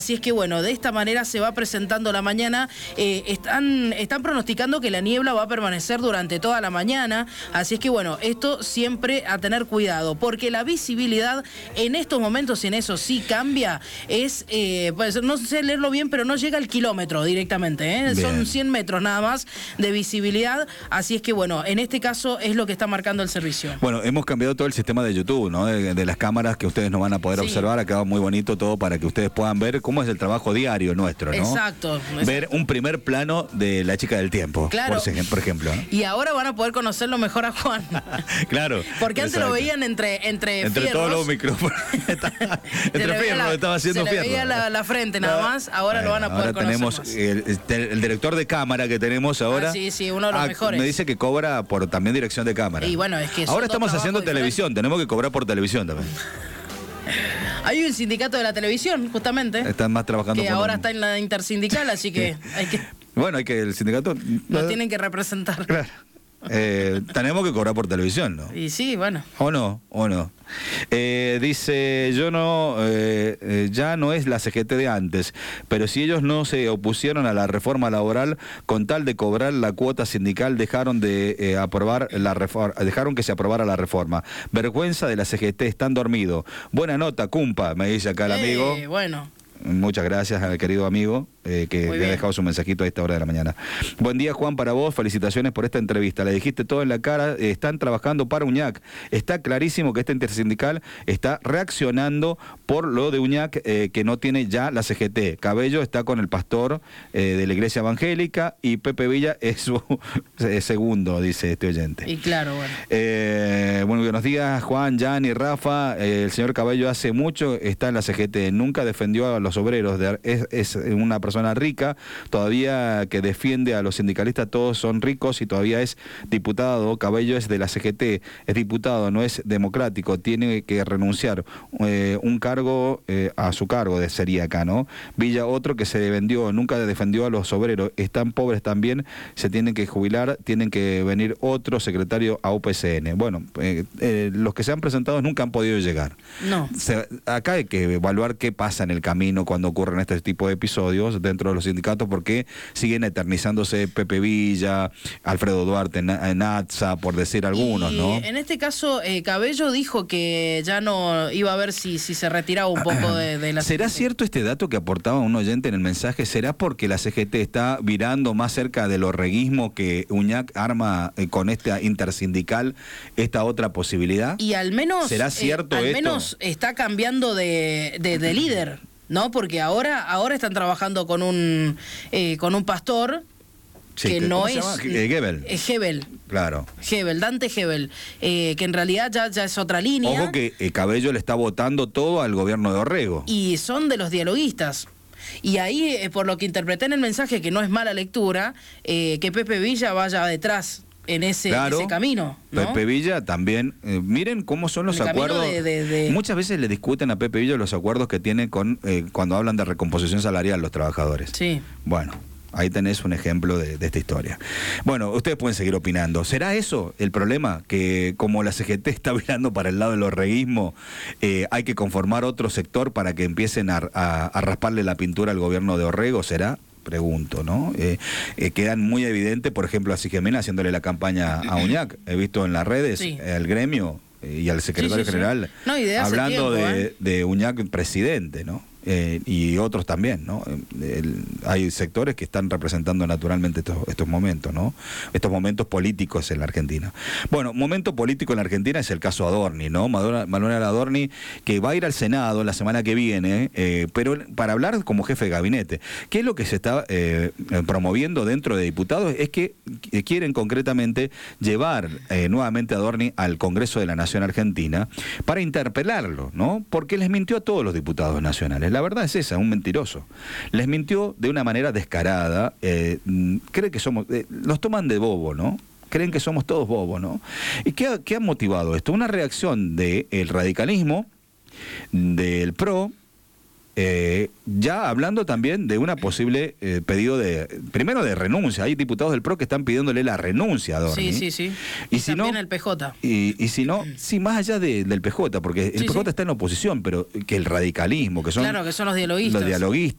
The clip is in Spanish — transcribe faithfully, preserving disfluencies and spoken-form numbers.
Así es que bueno, de esta manera se va presentando la mañana. Eh, están, están pronosticando que la niebla va a permanecer durante toda la mañana. Así es que bueno, esto siempre a tener cuidado, porque la visibilidad en estos momentos, en eso sí cambia, es, eh, pues, no sé leerlo bien, pero no llega al kilómetro directamente, ¿eh? Son cien metros nada más de visibilidad. Así es que bueno, en este caso es lo que está marcando el servicio. Bueno, hemos cambiado todo el sistema de YouTube, ¿no? De, de las cámaras que ustedes no van a poder sí. observar. Ha quedado muy bonito todo para que ustedes puedan ver cómo es el trabajo diario nuestro, ¿no? Exacto, exacto. Ver un primer plano de La Chica del Tiempo, claro. por, por ejemplo, ¿no? Y ahora van a poder conocerlo mejor a Juan. Claro. Porque antes exacto. lo veían entre entre Entre fierros. todos los micrófonos. entre fierros, la, estaba haciendo fierro. Se le veía la, la frente nada más, ahora bueno, lo van a poder ahora conocer tenemos más. El, el director de cámara que tenemos ahora. Ah, sí, sí, uno de los ah, mejores. Me dice que cobra por también dirección de cámara. Y bueno, es que ahora estamos haciendo televisión, diferentes. Tenemos que cobrar por televisión también. Hay un sindicato de la televisión, justamente. Están más trabajando que con ahora un... está en la intersindical, así que hay que... Bueno, hay que el sindicato... Nos tienen que representar. Claro. Eh, tenemos que cobrar por televisión, ¿no? Y sí, bueno. ¿O no? ¿O no? Eh, dice, yo no, eh, eh, ya no es la C G T de antes, pero si ellos no se opusieron a la reforma laboral con tal de cobrar la cuota sindical, dejaron de eh, aprobar la reforma, dejaron que se aprobara la reforma. Vergüenza de la C G T, están dormidos. Buena nota, cumpa, me dice acá el eh, amigo. Bueno. Muchas gracias al querido amigo eh, que le ha dejado su mensajito a esta hora de la mañana. Buen día, Juan, para vos. Felicitaciones por esta entrevista. Le dijiste todo en la cara. Eh, están trabajando para Uñac. Está clarísimo que este intersindical está reaccionando por lo de Uñac, eh, que no tiene ya la C G T. Cabello está con el pastor eh, de la iglesia evangélica y Pepe Villa es su eh, segundo, dice este oyente. Y claro, bueno. Eh, bueno, buenos días, Juan, Jan y Rafa. Eh, el señor Cabello hace mucho está en la C G T. Nunca defendió a los obreros, de, es, es una persona rica, todavía que defiende a los sindicalistas, todos son ricos y todavía es diputado. Cabello es de la C G T, es diputado, no es democrático, tiene que renunciar eh, un cargo eh, a su cargo, de, sería acá, ¿no? Villa, otro que se vendió, nunca defendió a los obreros, están pobres también, se tienen que jubilar, tienen que venir otro secretario a U P C N. Bueno, eh, eh, los que se han presentado nunca han podido llegar. No. Se, acá hay que evaluar qué pasa en el camino cuando ocurren este tipo de episodios dentro de los sindicatos, porque siguen eternizándose Pepe Villa, Alfredo Duarte, Natza, por decir algunos, y ¿no? En este caso, eh, Cabello dijo que ya no iba a ver si, si se retiraba un poco de, de la ¿Será C G T? Cierto este dato que aportaba un oyente en el mensaje? ¿Será porque la C G T está virando más cerca del orreguismo que Uñac arma eh, con esta intersindical esta otra posibilidad? Y al menos, ¿Será cierto eh, al esto? menos está cambiando de, de, de líder, ¿no? Porque ahora, ahora están trabajando con un, eh, con un pastor sí, que que, no ¿cómo es... se llama? Eh, Gebel. Eh, Gebel. Claro. Gebel, Dante Gebel, eh, que en realidad ya, ya es otra línea. Ojo que eh, Cabello le está votando todo al gobierno de Orrego. Y son de los dialoguistas. Y ahí, eh, por lo que interpreté en el mensaje, que no es mala lectura, eh, que Pepe Villa vaya detrás en ese, claro, ese camino, ¿no? Pepe Villa también, eh, miren cómo son los el acuerdos. De, de, de... Muchas veces le discuten a Pepe Villa los acuerdos que tiene con eh, cuando hablan de recomposición salarial los trabajadores. Sí. Bueno, ahí tenés un ejemplo de, de esta historia. Bueno, ustedes pueden seguir opinando. ¿Será eso el problema? Que como la C G T está virando para el lado del orreguismo, eh, hay que conformar otro sector para que empiecen a, a, a rasparle la pintura al gobierno de Orrego, ¿será? Pregunto, ¿no? Eh, eh, quedan muy evidentes, por ejemplo, a Sigemena haciéndole la campaña a Uñac. He visto en las redes sí. eh, al gremio eh, y al secretario sí, sí, general sí. No, y de hablando tiempo, de, ¿eh? de Uñac presidente, ¿no? Eh, y otros también, ¿no? El, hay sectores que están representando naturalmente estos, estos momentos, ¿no? Estos momentos políticos en la Argentina. Bueno, momento político en la Argentina es el caso Adorni, ¿no? Manuel Adorni, que va a ir al Senado la semana que viene, eh, pero para hablar como jefe de gabinete. ¿Qué es lo que se está eh, promoviendo dentro de diputados? Es que quieren concretamente llevar eh, nuevamente a Adorni al Congreso de la Nación Argentina para interpelarlo, ¿no? Porque les mintió a todos los diputados nacionales. La verdad es esa, un mentiroso. Les mintió de una manera descarada. Eh, cree que somos, eh, los toman de bobo, ¿no? Creen que somos todos bobos, ¿no? ¿Y qué ha, qué ha motivado esto? Una reacción del radicalismo, del P R O, Eh, ya hablando también de una posible eh, pedido de, primero de renuncia. Hay diputados del P R O que están pidiéndole la renuncia a Adorni. Sí, sí, sí. Y, y si también no, el P J. Y, y si no, sí, más allá de, del P J, porque el sí, P J sí. está en oposición, pero que el radicalismo, que son, claro, que son los dialoguistas. Los dialoguistas